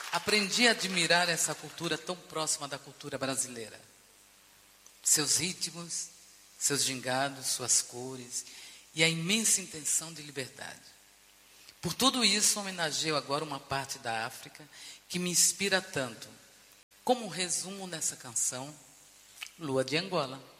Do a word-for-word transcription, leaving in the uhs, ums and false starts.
aprendi a admirar essa cultura tão próxima da cultura brasileira. Seus ritmos, seus gingados, suas cores e a imensa intenção de liberdade. Por tudo isso, homenageio agora uma parte da África que me inspira tanto. Como resumo nessa canção, Lua de Angola.